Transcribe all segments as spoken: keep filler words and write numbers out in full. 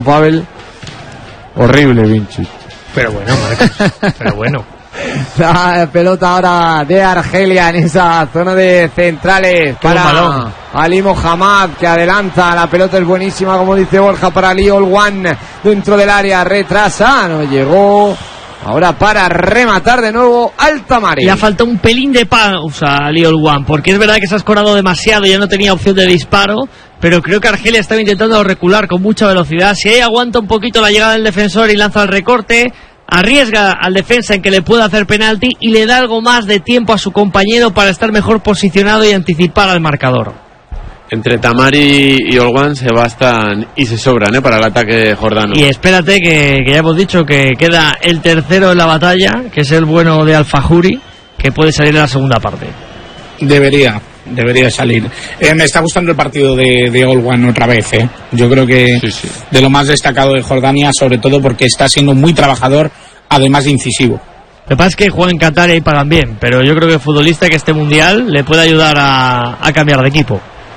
Pavel, horrible Vinci. Pero bueno, Marcos, pero bueno. La pelota ahora de Argelia en esa zona de centrales para Ali Mohamed, que adelanta. La pelota es buenísima, como dice Borja, para Ali Olwan dentro del área, retrasa, no llegó. Ahora para rematar de nuevo Altamari. Le ha faltado un pelín de pausa a Ali Olwan, porque es verdad que se ha escorado demasiado, ya no tenía opción de disparo, pero creo que Argelia estaba intentando recular con mucha velocidad. Si ahí aguanta un poquito la llegada del defensor y lanza el recorte, arriesga al defensa en que le pueda hacer penalti y le da algo más de tiempo a su compañero para estar mejor posicionado y anticipar al marcador. Entre Tamari y Olwan se bastan y se sobran ¿eh? para el ataque jordano. Y espérate que, que ya hemos dicho que queda el tercero en la batalla, que es el bueno de Al-Fahuri, que puede salir en la segunda parte. Debería, debería salir. Eh, me está gustando el partido de, de Olwan otra vez. ¿eh? Yo creo que sí, sí. de lo más destacado de Jordania, sobre todo porque está siendo muy trabajador, además de incisivo. Lo que pasa es que juegan en Qatar y pagan bien, pero yo creo que el futbolista que este mundial le puede ayudar a, a cambiar de equipo.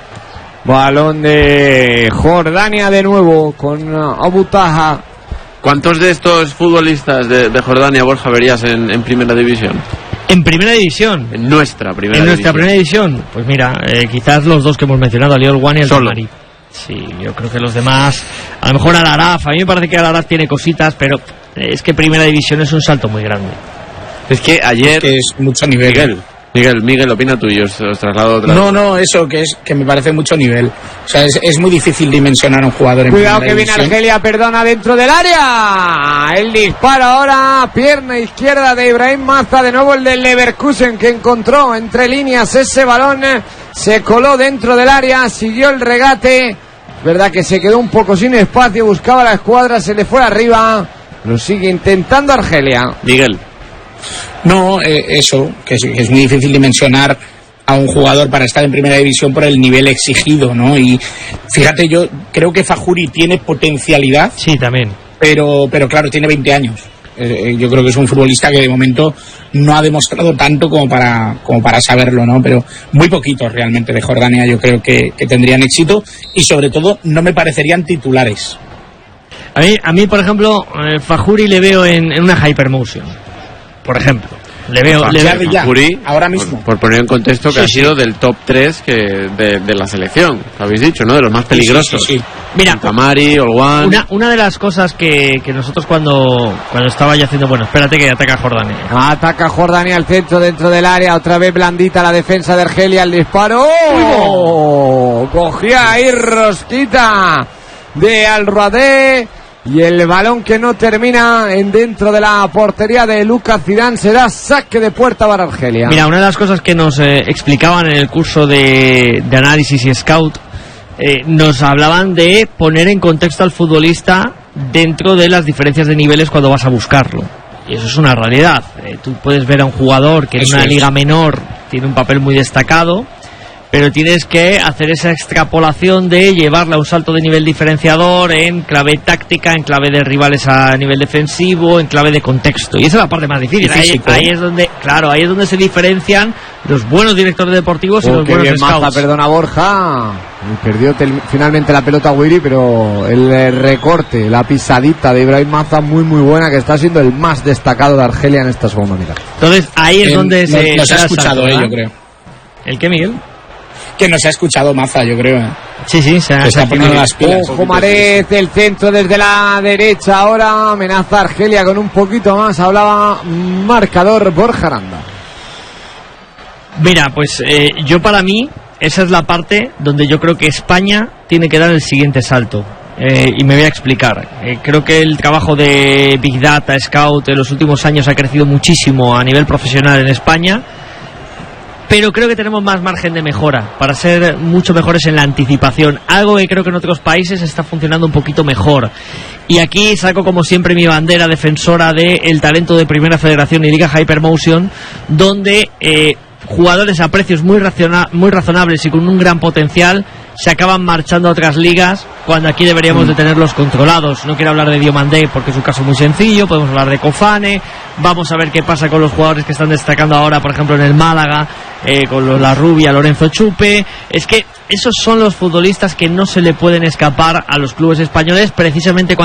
Balón de Jordania de nuevo con Abu Taha. ¿Cuántos de estos futbolistas de, de Jordania, Borja, verías en, en primera división? En primera división. En nuestra primera En división. nuestra primera división. Pues mira, eh, quizás los dos que hemos mencionado, Ali Olwan y el Solo. Tamari. Sí, yo creo que los demás, a lo mejor Al-Araf, a mí me parece que Al-Araf tiene cositas, pero es que primera división es un salto muy grande. Es que ayer... Que es mucho nivel. Miguel, Miguel, Miguel, opina tú y os, os traslado otra No, no, eso que es que me parece mucho nivel. O sea, es, es muy difícil dimensionar a un jugador en Cuidado primera que viene división. Argelia, perdona, dentro del área. El disparo ahora, pierna izquierda de Ibrahim Maza, de nuevo el del Leverkusen, que encontró entre líneas ese balón, se coló dentro del área, siguió el regate. Verdad que se quedó un poco sin espacio, buscaba la escuadra, se le fue arriba. Lo sigue intentando Argelia. Miguel. No, eh, eso, que es, que es muy difícil dimensionar a un jugador para estar en primera división por el nivel exigido, ¿no? Y fíjate, yo creo que Fahuri tiene potencialidad. Sí, también. Pero, pero claro, tiene veinte años. Eh, yo creo que es un futbolista que de momento no ha demostrado tanto como para, como para saberlo, ¿no? Pero muy poquitos realmente de Jordania yo creo que, que tendrían éxito y sobre todo no me parecerían titulares. A mí, a mí por ejemplo, eh, Fahuri le veo en, en una Hypermotion. Por ejemplo, le veo, le veo ya, Fahuri, ahora mismo. Por, por poner en contexto que Sí, ha sí. sido del top tres que de, de la selección, que habéis dicho, ¿no? De los más peligrosos. Sí, sí, sí. Mira, Tamari, Olwan. Una, una de las cosas que, que nosotros cuando, cuando estaba ya haciendo, bueno, espérate que ataca Jordania. Ataca Jordania al centro dentro del área, otra vez blandita la defensa de Argelia, el disparo. ¡Oh! Cogía ahí rosquita de Al-Ruadé. Y el balón que no termina en dentro de la portería de Lucas Zidane, será saque de puerta para Argelia. Mira, una de las cosas que nos eh, explicaban en el curso de, de análisis y scout, eh, nos hablaban de poner en contexto al futbolista dentro de las diferencias de niveles cuando vas a buscarlo. Y eso es una realidad. Eh, tú puedes ver a un jugador que en Eso una es. liga menor tiene un papel muy destacado, pero tienes que hacer esa extrapolación de llevarla a un salto de nivel diferenciador en clave táctica, en clave de rivales a nivel defensivo, en clave de contexto. Y esa es la parte más difícil. Ahí, Físico, ahí ¿eh? es donde, claro, ahí es donde se diferencian los buenos directores deportivos y Oh, los qué buenos bien scouts. Maza, perdona Borja. Y perdió tel- finalmente la pelota Wiri, pero el eh, recorte, la pisadita de Ibrahim Maza muy muy buena, que está siendo el más destacado de Argelia en esta segunda mitad. Entonces ahí es Eh, donde nos, se... nos se ha da el escuchado, salto, eh, ¿verdad? yo creo. ¿El qué, Miguel? Que nos ha escuchado Maza, yo creo. eh. Sí, sí, se ha... Se está se ha- poniendo las pilas. Ojo Marez, el centro desde la derecha ahora, amenaza a Argelia con un poquito más, hablaba marcador Borja Aranda. Mira, pues eh, yo para mí, esa es la parte donde yo creo que España tiene que dar el siguiente salto. Eh, y me voy a explicar. Eh, creo que el trabajo de Big Data, Scout, en los últimos años ha crecido muchísimo a nivel profesional en España, pero creo que tenemos más margen de mejora para ser mucho mejores en la anticipación, algo que creo que en otros países está funcionando un poquito mejor. Y aquí saco como siempre mi bandera defensora del talento de Primera Federación y Liga Hypermotion, donde eh, jugadores a precios muy, razona- muy razonables y con un gran potencial se acaban marchando a otras ligas cuando aquí deberíamos de tenerlos controlados. No quiero hablar de Diomandé porque es un caso muy sencillo, podemos hablar de Cofane, vamos a ver qué pasa con los jugadores que están destacando ahora, por ejemplo en el Málaga, eh, con los, la Rubia, Lorenzo Chupe. Es que esos son los futbolistas que no se le pueden escapar a los clubes españoles precisamente cuando